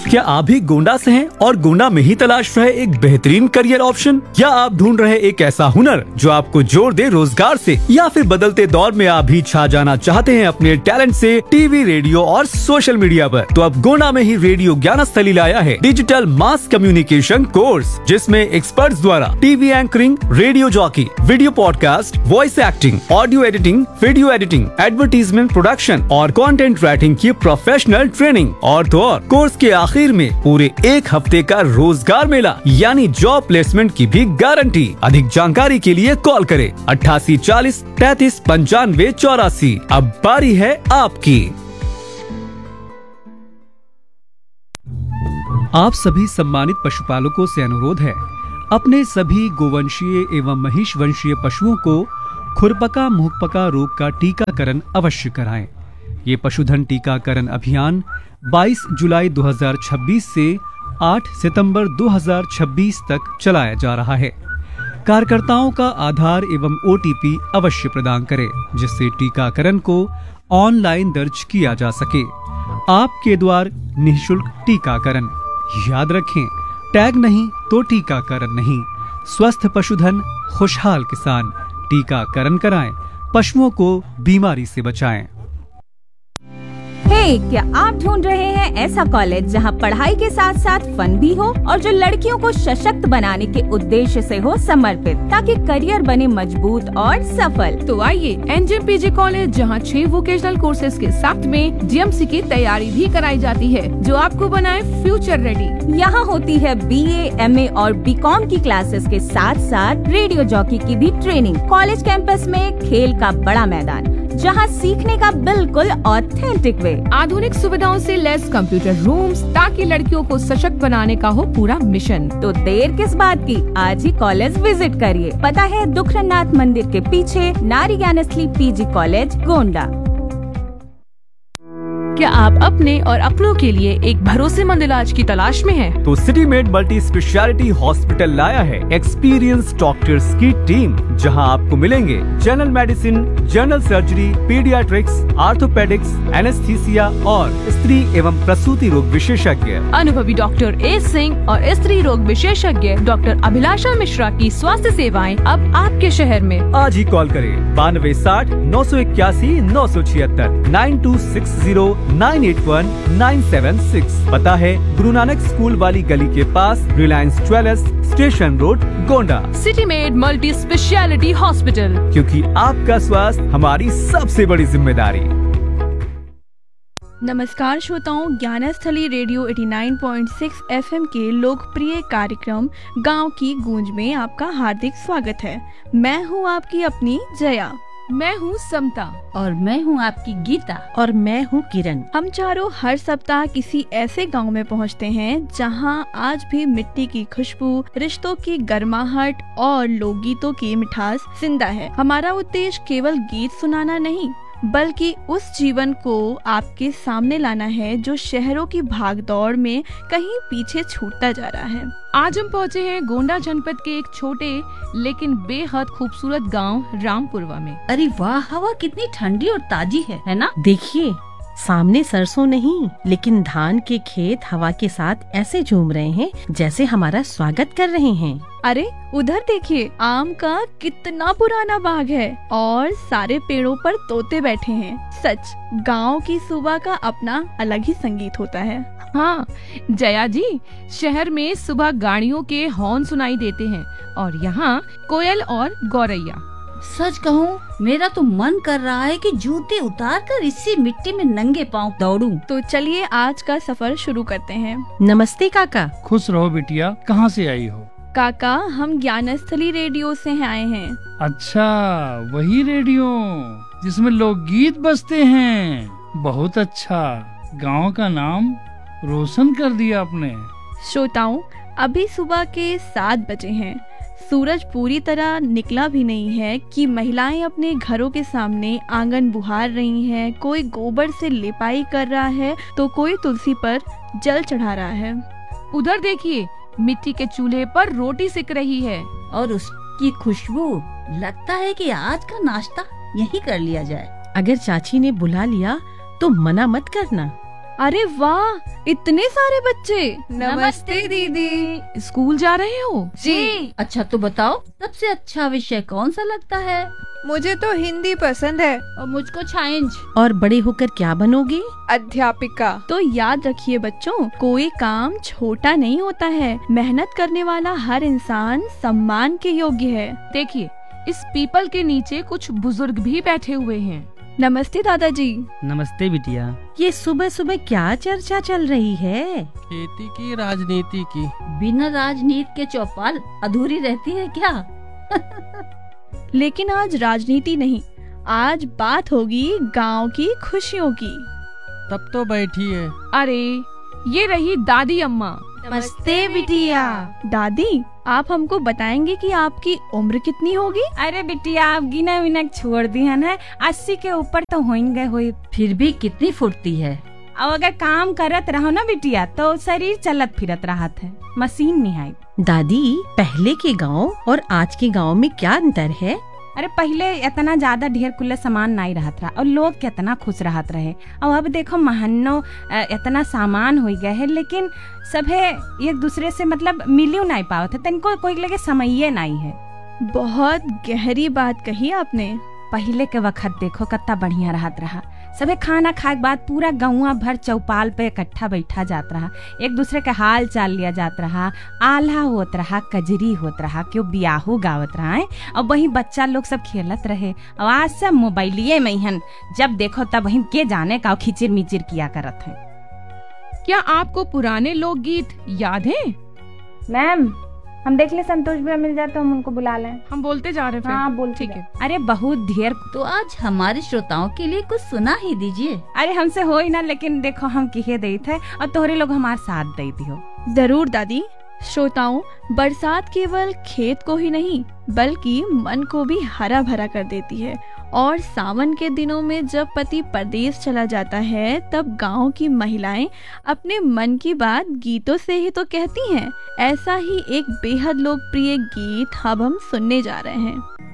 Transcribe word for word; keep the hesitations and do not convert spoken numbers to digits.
क्या आप भी गोंडा से हैं और गोंडा में ही तलाश रहे एक बेहतरीन करियर ऑप्शन? या आप ढूंढ रहे एक ऐसा हुनर जो आपको जोड़ दे रोजगार से? या फिर बदलते दौर में आप भी छा जाना चाहते हैं अपने टैलेंट से टीवी, रेडियो और सोशल मीडिया पर? तो अब गोंडा में ही रेडियो ज्ञानस्थली लाया है डिजिटल मास कम्युनिकेशन कोर्स, जिसमें एक्सपर्ट्स द्वारा TV anchoring, radio jockey, video podcast, voice acting, audio editing, video editing, advertisement production और कंटेंट राइटिंग की प्रोफेशनल ट्रेनिंग। और तो और कोर्स के आखिर में पूरे एक हफ्ते का रोजगार मेला यानी जॉब प्लेसमेंट की भी गारंटी। अधिक जानकारी के लिए कॉल करें अट्ठासी चालीस तैतीस पंचानवे चौरासी। अब बारी है आपकी। आप सभी सम्मानित पशुपालकों से अनुरोध है, अपने सभी गोवंशीय एवं महिष वंशीय पशुओं को खुरपका मुहपका रोग का टीकाकरण अवश्य कराएं। ये पशुधन टीकाकरण अभियान बाईस जुलाई दो हज़ार छब्बीस से आठ सितंबर दो हज़ार छब्बीस तक चलाया जा रहा है। कार्यकर्ताओं का आधार एवं ओ टी पी अवश्य प्रदान करें, जिससे टीकाकरण को ऑनलाइन दर्ज किया जा सके। आपके द्वार निःशुल्क टीकाकरण। याद रखें, टैग नहीं तो टीकाकरण नहीं। स्वस्थ पशुधन, खुशहाल किसान। टीकाकरण कराएं, पशुओं को बीमारी से बचाएं। हे, क्या आप ढूंढ रहे हैं ऐसा कॉलेज जहां पढ़ाई के साथ साथ फन भी हो और जो लड़कियों को सशक्त बनाने के उद्देश्य से हो समर्पित, ताकि करियर बने मजबूत और सफल? तो आइए एनजेम पीजी कॉलेज, जहां छह वोकेशनल कोर्सेज के साथ में डीएमसी की तैयारी भी कराई जाती है, जो आपको बनाए फ्यूचर रेडी। यहाँ होती है बीए, एमए और बीकॉम की क्लासेस के साथ साथ रेडियो जॉकी की भी ट्रेनिंग। कॉलेज कैंपस में खेल का बड़ा मैदान, जहां सीखने का बिल्कुल ऑथेंटिक वे। आधुनिक सुविधाओं से लैस कंप्यूटर रूम्स, ताकि लड़कियों को सशक्त बनाने का हो पूरा मिशन। तो देर किस बात की, आज ही कॉलेज विजिट करिए। पता है दुखरनाथ मंदिर के पीछे, नारी ज्ञानस्थली पीजी कॉलेज, गोंडा। क्या आप अपने और अपनों के लिए एक भरोसेमंद इलाज की तलाश में हैं? तो city made multi speciality hospital लाया है एक्सपीरियंस डॉक्टर्स की टीम, जहां आपको मिलेंगे general medicine, general surgery, paediatrics, orthopaedics, anaesthesia और स्त्री एवं प्रसूति रोग विशेषज्ञ। अनुभवी डॉक्टर ए सिंह और स्त्री रोग विशेषज्ञ डॉक्टर अभिलाषा मिश्रा की स्वास्थ्य सेवाएं अब आपके शहर में। आज ही कॉल करें बानवे साठ नौ सौ इक्यासी नौ सौ छिहत्तर nine to six zero nine eight one nine seven six. पता है गुरु नानक स्कूल वाली गली के पास, Reliance jewellers, station road, Gonda. City made multi speciality hospital, क्योंकि आपका स्वास्थ्य हमारी सबसे बड़ी जिम्मेदारी। नमस्कार श्रोताओं, ज्ञानस्थली रेडियो नवासी पॉइंट छह एफएम के लोकप्रिय कार्यक्रम गांव की गूंज में आपका हार्दिक स्वागत है। मैं हूं आपकी अपनी जया। मैं हूँ समता और मैं हूँ आपकी गीता और मैं हूँ किरण। हम चारों हर सप्ताह किसी ऐसे गांव में पहुँचते हैं जहां आज भी मिट्टी की खुशबू, रिश्तों की गर्माहट और लोकगीतों की मिठास जिंदा है। हमारा उद्देश्य केवल गीत सुनाना नहीं, बल्कि उस जीवन को आपके सामने लाना है जो शहरों की भागदौड़ में कहीं पीछे छूटता जा रहा है। आज हम पहुँचे हैं गोंडा जनपद के एक छोटे लेकिन बेहद खूबसूरत गांव रामपुरवा में। अरे वाह, हवा कितनी ठंडी और ताजी है, है ना? देखिए, सामने सरसों नहीं लेकिन धान के खेत हवा के साथ ऐसे झूम रहे हैं जैसे हमारा स्वागत कर रहे हैं। अरे उधर देखिए, आम का कितना पुराना बाग है और सारे पेड़ों पर तोते बैठे हैं। सच, गांव की सुबह का अपना अलग ही संगीत होता है। हाँ जया जी, शहर में सुबह गाड़ियों के हॉर्न सुनाई देते हैं और यहाँ कोयल और गौरैया। सच कहूँ, मेरा तो मन कर रहा है कि जूते उतार कर इसी मिट्टी में नंगे पांव दौड़ूं। तो चलिए आज का सफर शुरू करते हैं। नमस्ते काका। खुश रहो बिटिया, कहाँ से आई हो? काका, हम ज्ञानस्थली रेडियो से आए हैं। अच्छा, वही रेडियो जिसमें लोकगीत बजते हैं। बहुत अच्छा, गांव का नाम रोशन कर दिया आपने। श्रोताओं, अभी सुबह के सात बजे हैं। सूरज पूरी तरह निकला भी नहीं है कि महिलाएं अपने घरों के सामने आंगन बुहार रही हैं। कोई गोबर से लिपाई कर रहा है तो कोई तुलसी पर जल चढ़ा रहा है। उधर देखिए, मिट्टी के चूल्हे पर रोटी सिक रही है और उसकी खुशबू, लगता है कि आज का नाश्ता यहीं कर लिया जाए। अगर चाची ने बुला लिया तो मना मत करना। अरे वाह, इतने सारे बच्चे। नमस्ते दीदी, स्कूल जा रहे हो? जी। अच्छा तो बताओ, सबसे अच्छा विषय कौन सा लगता है? मुझे तो हिंदी पसंद है। और मुझको साइंस। और बड़े होकर क्या बनोगे? अध्यापिका। तो याद रखिए बच्चों, कोई काम छोटा नहीं होता है। मेहनत करने वाला हर इंसान सम्मान के योग्य है। देखिए, इस पीपल के नीचे कुछ बुजुर्ग भी बैठे हुए हैं। नमस्ते दादाजी। नमस्ते बिटिया। ये सुबह सुबह क्या चर्चा चल रही है? खेती की, राजनीति की। बिना राजनीति के चौपाल अधूरी रहती है क्या? लेकिन आज राजनीति नहीं, आज बात होगी गांव की खुशियों की। तब तो बैठिए। अरे ये रही दादी अम्मा। नमस्ते बिटिया। दादी, आप हमको बताएंगे कि आपकी उम्र कितनी होगी? अरे बिटिया, आप गिना विना छोड़ दी है ना, अस्सी के ऊपर तो हो गए हुई। फिर भी कितनी फुर्ती है। अब अगर काम करत रहो ना बिटिया तो शरीर चलत फिरत रहत है, मशीन नहीं है। दादी, पहले के गांव और आज के गांव में क्या अंतर है? अरे पहले इतना ज्यादा ढेर कुल्ले सामान नहीं रहत रहा और लोग कितना खुश रहत रहे। और अब देखो महन्नो इतना सामान हो गए है, लेकिन सभे एक दूसरे से मतलब मिलियो नहीं पावत है, तनको कोई लगे समय नहीं है। बहुत गहरी बात कही आपने। पहले के वक्त देखो कितना बढ़िया रहत रहा। सबे खाना खाए के बाद पूरा गाँव भर चौपाल पे इकट्ठा बैठा जात रहा, एक दूसरे का हाल चाल लिया जात रहा, आल्हा होत रहा, कजरी होत रहा, क्यों बियाहू गावत रहा है, और वही बच्चा लोग सब खेलत रहे। और आज सब मोबाइलिये में हन, जब देखो तब वही के जाने का खिचिर मिचिर किया करत है। क्या आपको पुराने लोकगीत याद हैं? मैम, हम देख ले संतोष भैया मिल जाए तो हम उनको बुला लें। हम बोलते जा रहे हैं। हाँ बोल, ठीक है। अरे बहुत ढेर। तो आज हमारे श्रोताओं के लिए कुछ सुना ही दीजिए। अरे हमसे हो ही ना, लेकिन देखो हम किहे दे थे और तोहरे लोग हमारे साथ दे दियो। जरूर दादी। श्रोताओं, बरसात केवल खेत को ही नहीं बल्कि मन को भी हरा भरा कर देती है। और सावन के दिनों में जब पति परदेश चला जाता है, तब गांव की महिलाएं अपने मन की बात गीतों से ही तो कहती हैं। ऐसा ही एक बेहद लोकप्रिय गीत अब हम सुनने जा रहे हैं।